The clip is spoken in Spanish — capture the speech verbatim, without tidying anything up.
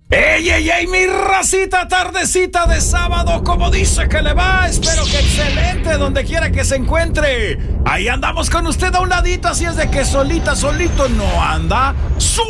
¡Ey, ey, ey! Mi racita, tardecita de sábado, como dice que le va. Espero que excelente, donde quiera que se encuentre. Ahí andamos con usted a un ladito, así es de que solita, solito no anda.